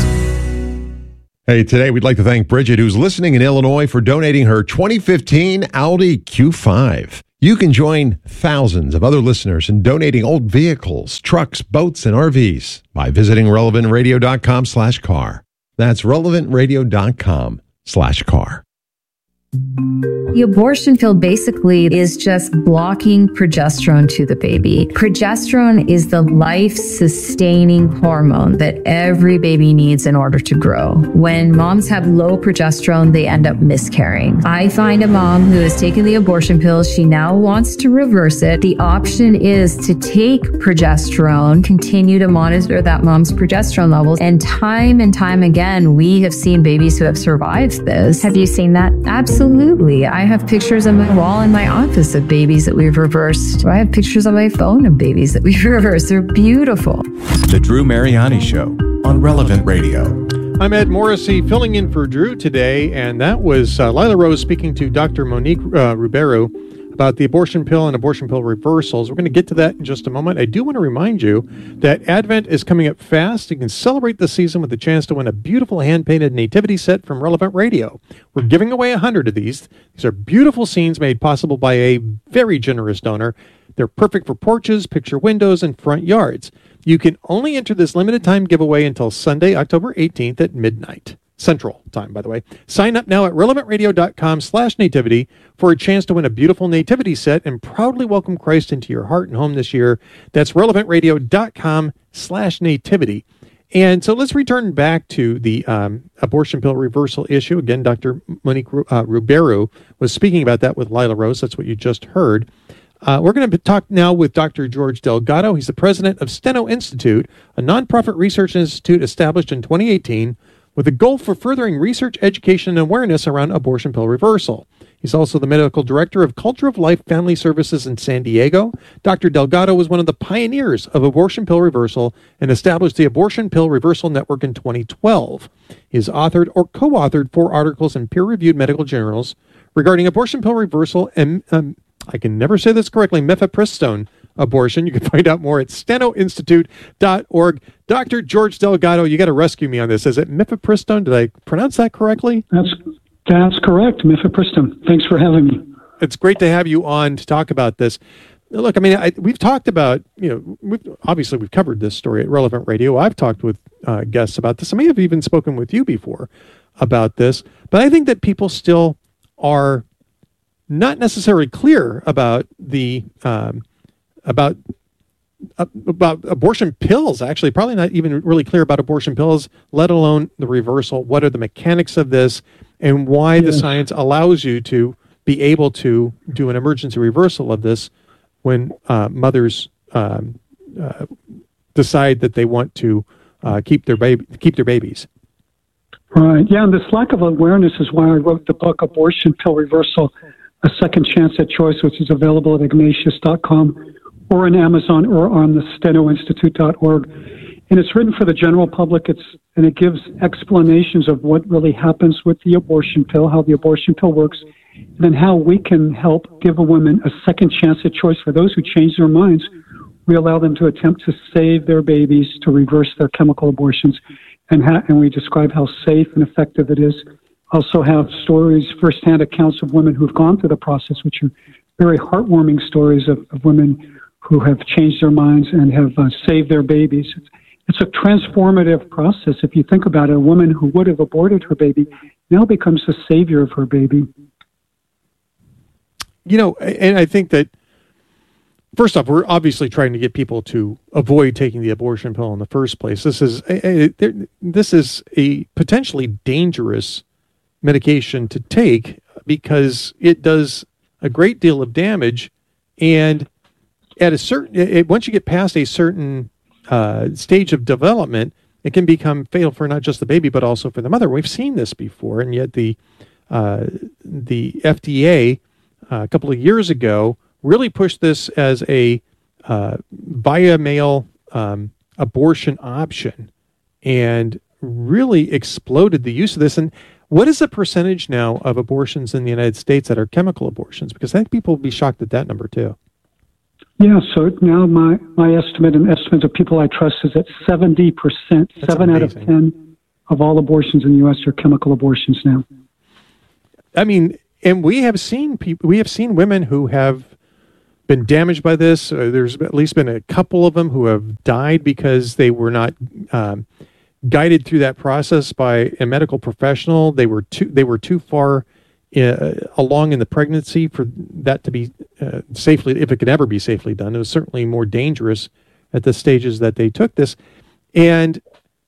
Hey, today we'd like to thank Bridget, who's listening in Illinois, for donating her twenty fifteen Audi Q five. You can join thousands of other listeners in donating old vehicles, trucks, boats, and R Vs by visiting relevantradio.com slash car. That's relevantradio.com slash car. The abortion pill basically is just blocking progesterone to the baby. Progesterone is the life-sustaining hormone that every baby needs in order to grow. When moms have low progesterone, they end up miscarrying. I find a mom who has taken the abortion pill. She now wants to reverse it. The option is to take progesterone, continue to monitor that mom's progesterone levels, and time and time again, we have seen babies who have survived this. Have you seen that? Absolutely. Absolutely. I have pictures on my wall in my office of babies that we've reversed. I have pictures on my phone of babies that we've reversed. They're beautiful. The Drew Mariani Show on Relevant Radio. I'm Ed Morrissey, filling in for Drew today, and that was uh, Lila Rose speaking to Doctor Monique uh, Ribeiro about the abortion pill and abortion pill reversals. We're going to get to that in just a moment. I do want to remind you that Advent is coming up fast. You can celebrate the season with the chance to win a beautiful hand-painted nativity set from Relevant Radio. We're giving away one hundred of these. These are beautiful scenes made possible by a very generous donor. They're perfect for porches, picture windows, and front yards. You can only enter this limited time giveaway until Sunday, October eighteenth at midnight. Central time, by the way. Sign up now at relevantradio.com slash nativity for a chance to win a beautiful nativity set and proudly welcome Christ into your heart and home this year. That's relevantradio.com slash nativity. And so let's return back to the um, abortion pill reversal issue. Again, Doctor Monique uh, Ribeiro was speaking about that with Lila Rose. That's what you just heard. Uh, we're going to talk now with Doctor George Delgado. He's the president of Steno Institute, a nonprofit research institute established in twenty eighteen with a goal for furthering research, education, and awareness around abortion pill reversal. He's also the medical director of Culture of Life Family Services in San Diego. Doctor Delgado was one of the pioneers of abortion pill reversal and established the Abortion Pill Reversal Network in twenty twelve. He has authored or co-authored four articles in peer-reviewed medical journals regarding abortion pill reversal and, um, I can never say this correctly, mifepristone abortion. You can find out more at steno institute dot org. Doctor George Delgado, you got to rescue me on this. Is it mifepristone? Did I pronounce that correctly? That's that's correct, mifepristone. Thanks for having me. It's great to have you on to talk about this. Look, I mean, I, we've talked about, you know, we've, obviously we've covered this story at Relevant Radio. I've talked with uh, guests about this. I may have even spoken with you before about this, but I think that people still are not necessarily clear about the um, about uh, about abortion pills. Actually, probably not even really clear about abortion pills, let alone the reversal. What are the mechanics of this, and why yes. the science allows you to be able to do an emergency reversal of this when uh, mothers um, uh, decide that they want to uh, keep their baby keep their babies. Right. Yeah, and this lack of awareness is why I wrote the book Abortion Pill Reversal: A Second Chance at Choice, which is available at ignatius dot com or on Amazon or on the steno institute dot org. And it's written for the general public. It's and it gives explanations of what really happens with the abortion pill, how the abortion pill works, and then how we can help give a woman a second chance at choice. For those who change their minds, we allow them to attempt to save their babies, to reverse their chemical abortions, and, ha- and we describe how safe and effective it is. Also have stories, firsthand accounts of women who've gone through the process, which are very heartwarming stories of, of women who have changed their minds and have uh, saved their babies. It's, it's a transformative process. If you think about it, a woman who would have aborted her baby now becomes the savior of her baby. You know, and I think that, first off, we're obviously trying to get people to avoid taking the abortion pill in the first place. This is a, a, this is a potentially dangerous medication to take because it does a great deal of damage, and at a certain it, once you get past a certain uh, stage of development, it can become fatal for not just the baby but also for the mother. We've seen this before, and yet the uh, the F D A uh, a couple of years ago really pushed this as a uh, via mail um, abortion option and really exploded the use of this. And what is the percentage now of abortions in the United States that are chemical abortions? Because I think people will be shocked at that number too. Yeah, so now my, my estimate and estimates of people I trust is that seventy percent, That's seven amazing. out of ten of all abortions in the U S are chemical abortions now. I mean, and we have seen people, we have seen women who have been damaged by this. Uh, there's at least been a couple of them who have died because they were not um, guided through that process by a medical professional. They were too, they were too far uh, along in the pregnancy for that to be uh, safely, if it could ever be safely done. It was certainly more dangerous at the stages that they took this. And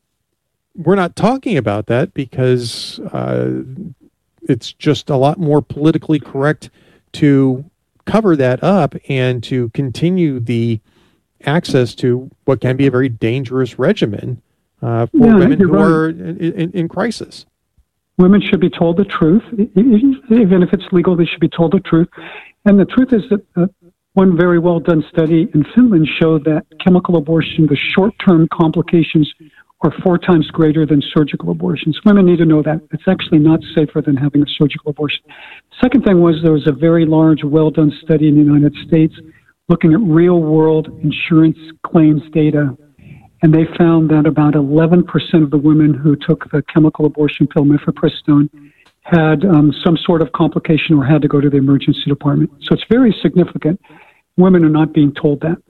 we're not talking about that because uh, it's just a lot more politically correct to cover that up and to continue the access to what can be a very dangerous regimen uh, for Yeah, women you're who right. are in, in, in crisis. Women should be told the truth. E- e- Even if it's legal, they should be told the truth. And the truth is that uh, one very well done study in Finland showed that chemical abortion, the short-term complications are four times greater than surgical abortions. Women need to know that. It's actually not safer than having a surgical abortion. Second thing was there was a very large, well-done study in the United States looking at real-world insurance claims data, and they found that about eleven percent of the women who took the chemical abortion pill mifepristone had um, some sort of complication or had to go to the emergency department. So it's very significant. Women are not being told that.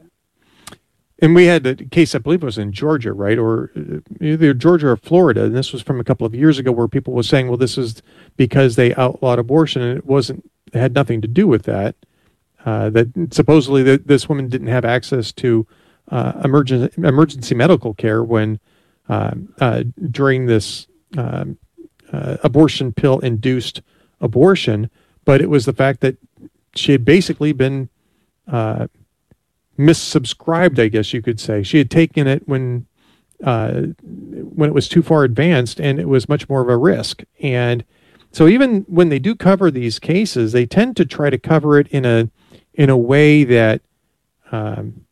And we had a case, I believe it was in Georgia, right? Or uh, either Georgia or Florida. And this was from a couple of years ago where people were saying, well, this is because they outlawed abortion. And it wasn't, it had nothing to do with that. Uh, that supposedly that this woman didn't have access to uh, emergency, emergency medical care when uh, uh, during this um, uh, abortion pill induced abortion. But it was the fact that she had basically been uh, missubscribed, I guess you could say. She had taken it when uh, when it was too far advanced, and it was much more of a risk. And so, even when they do cover these cases, they tend to try to cover it in a in a way that um,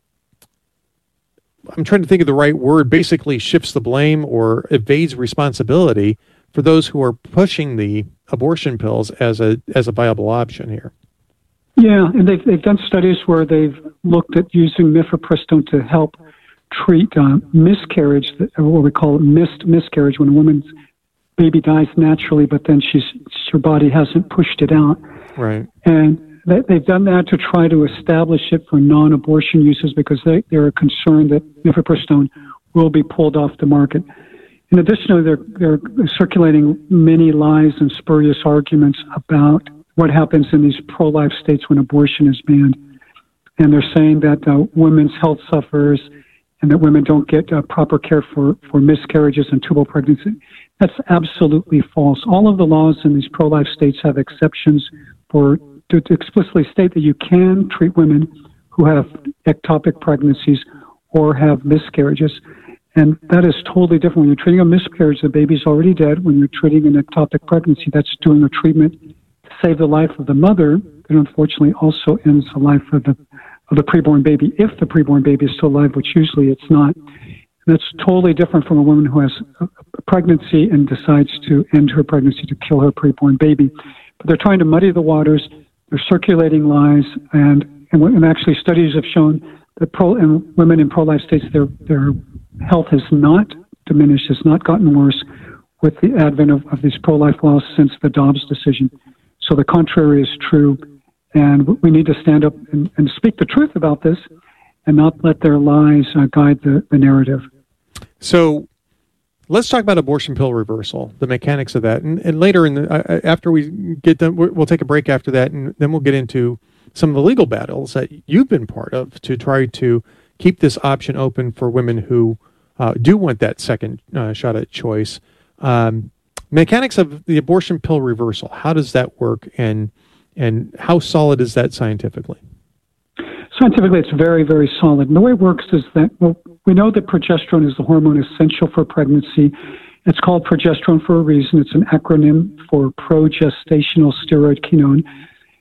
I'm trying to think of the right word. Basically, shifts the blame or evades responsibility for those who are pushing the abortion pills as a as a viable option here. Yeah, and they've, they've done studies where they've looked at using mifepristone to help treat uh, miscarriage, what we call missed miscarriage, when a woman's baby dies naturally, but then she's her body hasn't pushed it out. Right. And they, they've done that to try to establish it for non-abortion uses because they, they're concerned that mifepristone will be pulled off the market. In addition, they're, they're circulating many lies and spurious arguments about what happens in these pro-life states when abortion is banned. And they're saying that uh, women's health suffers and that women don't get uh, proper care for, for miscarriages and tubal pregnancy. That's absolutely false. All of the laws in these pro-life states have exceptions for to, to explicitly state that you can treat women who have ectopic pregnancies or have miscarriages. And that is totally different. When you're treating a miscarriage, the baby's already dead. When you're treating an ectopic pregnancy, that's doing a treatment save the life of the mother, that unfortunately also ends the life of the of the preborn baby, if the preborn baby is still alive, which usually it's not. And that's totally different from a woman who has a pregnancy and decides to end her pregnancy to kill her preborn baby. But they're trying to muddy the waters. They're circulating lies, and and, and actually studies have shown that pro and women in pro-life states, their their health has not diminished, has not gotten worse with the advent of, of these pro-life laws since the Dobbs decision. So the contrary is true, and we need to stand up and, and speak the truth about this and not let their lies uh, guide the, the narrative. So let's talk about abortion pill reversal, the mechanics of that. And, and later, in the, uh, after we get done, we'll take a break after that, and then we'll get into some of the legal battles that you've been part of to try to keep this option open for women who uh, do want that second uh, shot at choice. Um, Mechanics of the abortion pill reversal. How does that work, and and how solid is that scientifically? Scientifically, it's very, very solid. And the way it works is that, well, we know that progesterone is the hormone essential for pregnancy. It's called progesterone for a reason. It's an acronym for progestational steroid kinone.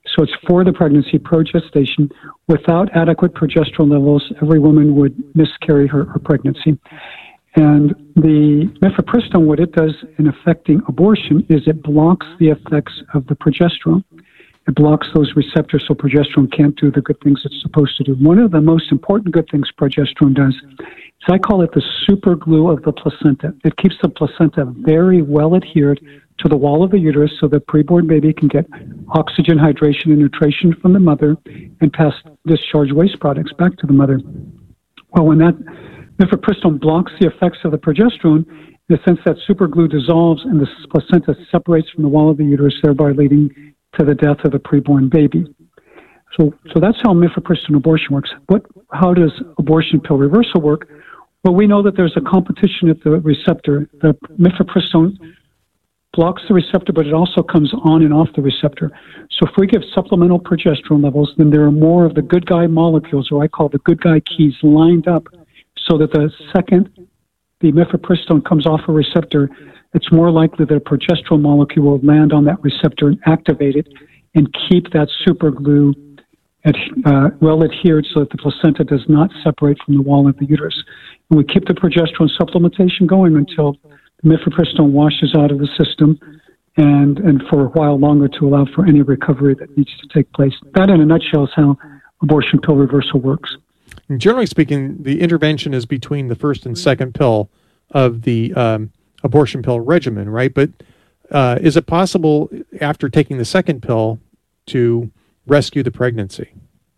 So it's for the pregnancy, pro-gestation. Without adequate progesterone levels, every woman would miscarry her, her pregnancy. And the mifepristone, what it does in affecting abortion is it blocks the effects of the progesterone. It blocks those receptors so progesterone can't do the good things it's supposed to do. One of the most important good things progesterone does is I call it the super glue of the placenta. It keeps the placenta very well adhered to the wall of the uterus so the preborn baby can get oxygen, hydration, and nutrition from the mother and pass discharge waste products back to the mother. Well, when that mifepristone blocks the effects of the progesterone, in the sense that super glue dissolves and the placenta separates from the wall of the uterus, thereby leading to the death of the preborn baby. So, so that's how mifepristone abortion works. What, how does abortion pill reversal work? Well, we know that there's a competition at the receptor. The mifepristone blocks the receptor, but it also comes on and off the receptor. So if we give supplemental progesterone levels, then there are more of the good guy molecules, or I call the good guy keys, lined up so that the second the mifepristone comes off a receptor, it's more likely that a progesterone molecule will land on that receptor and activate it and keep that super glue ad, uh, well adhered so that the placenta does not separate from the wall of the uterus. And we keep the progesterone supplementation going until the mifepristone washes out of the system and, and for a while longer to allow for any recovery that needs to take place. That, in a nutshell, is how abortion pill reversal works. And generally speaking, the intervention is between the first and second pill of the um, abortion pill regimen, right? But uh, is it possible after taking the second pill to rescue the pregnancy?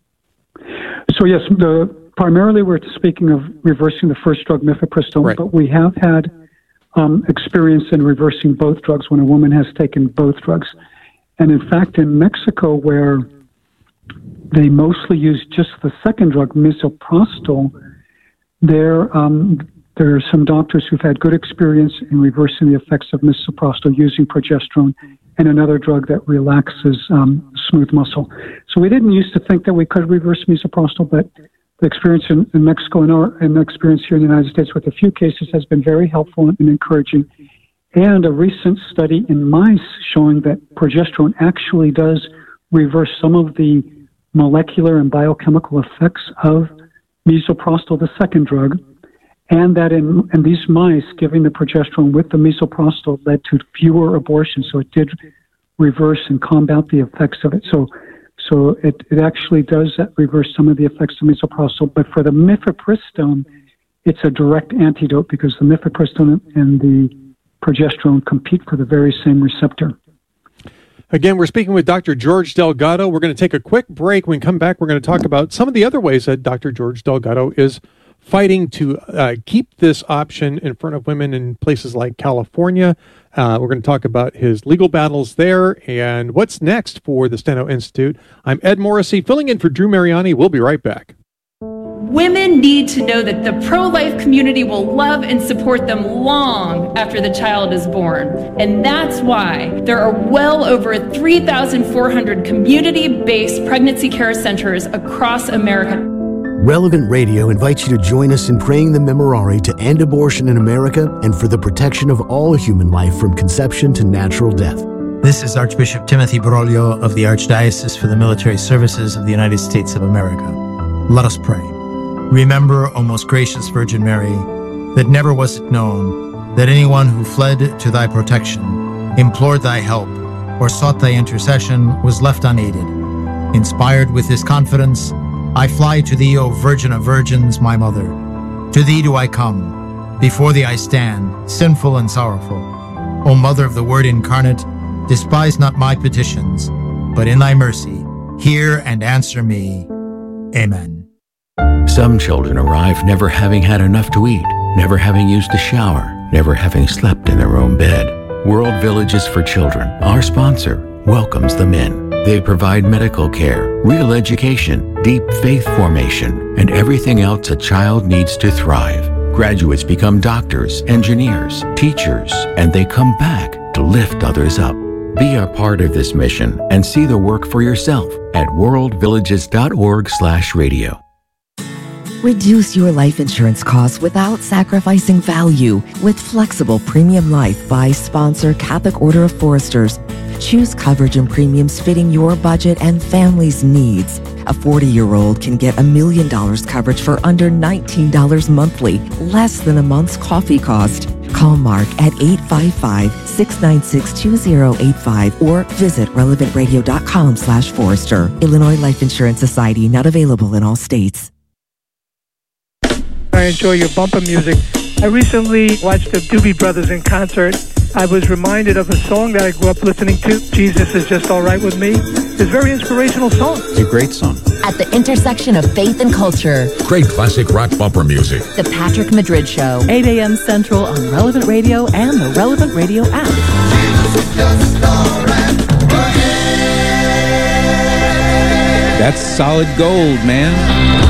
So yes, the, primarily we're speaking of reversing the first drug, mifepristone, right. But we have had um, experience in reversing both drugs when a woman has taken both drugs. And in fact, in Mexico, where they mostly use just the second drug, misoprostol, there, um, there are some doctors who've had good experience in reversing the effects of misoprostol using progesterone and another drug that relaxes um, smooth muscle. So we didn't used to think that we could reverse misoprostol, but the experience in, in Mexico and our and the experience here in the United States with a few cases has been very helpful and encouraging. And a recent study in mice showing that progesterone actually does reverse some of the molecular and biochemical effects of misoprostol, the second drug, and that in, in these mice, giving the progesterone with the misoprostol led to fewer abortions. So it did reverse and combat the effects of it. So so it, it actually does reverse some of the effects of misoprostol. But for the mifepristone, it's a direct antidote because the mifepristone and the progesterone compete for the very same receptor. Again, we're speaking with Doctor George Delgado. We're going to take a quick break. When we come back, we're going to talk about some of the other ways that Doctor George Delgado is fighting to uh, keep this option in front of women in places like California. Uh, we're going to talk about his legal battles there and what's next for the Steno Institute. I'm Ed Morrissey, filling in for Drew Mariani. We'll be right back. Women need to know that the pro-life community will love and support them long after the child is born. And that's why there are well over three thousand four hundred community-based pregnancy care centers across America. Relevant Radio invites you to join us in praying the Memorare to end abortion in America and for the protection of all human life from conception to natural death. This is Archbishop Timothy Broglio of the Archdiocese for the Military Services of the United States of America. Let us pray. Remember, O most gracious Virgin Mary, that never was it known that anyone who fled to thy protection, implored thy help, or sought thy intercession was left unaided. Inspired with this confidence, I fly to thee, O Virgin of Virgins, my Mother. To thee do I come. Before thee I stand, sinful and sorrowful. O Mother of the Word incarnate, despise not my petitions, but in thy mercy, hear and answer me. Amen. Some children arrive never having had enough to eat, never having used a shower, never having slept in their own bed. World Villages for Children, our sponsor, welcomes them in. They provide medical care, real education, deep faith formation, and everything else a child needs to thrive. Graduates become doctors, engineers, teachers, and they come back to lift others up. Be a part of this mission and see the work for yourself at worldvillages.org slash radio. Reduce your life insurance costs without sacrificing value with Flexible Premium Life by sponsor Catholic Order of Foresters. Choose coverage and premiums fitting your budget and family's needs. A forty-year-old can get a million dollars coverage for under nineteen dollars monthly, less than a month's coffee cost. Call Mark at eight five five, six nine six, two zero eight five or visit relevant radio dot com slash Forrester. Illinois Life Insurance Society, not available in all states. I enjoy your bumper music. I recently watched the Doobie Brothers in concert. I was reminded of a song that I grew up listening to, Jesus Is Just All Right With Me. It's a very inspirational song. It's a great song. At the intersection of faith and culture. Great classic rock bumper music. The Patrick Madrid Show. eight a.m. Central on Relevant Radio and the Relevant Radio app. Jesus is just all right. That's solid gold, man.